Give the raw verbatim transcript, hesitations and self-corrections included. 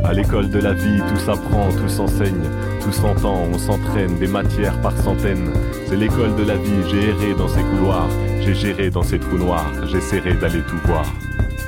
À l'école de la vie, tout s'apprend, tout s'enseigne, tout s'entend, on s'entraîne, des matières par centaines. C'est l'école de la vie, j'ai erré dans ces couloirs, j'ai géré dans ces trous noirs, j'essaierai d'aller tout voir.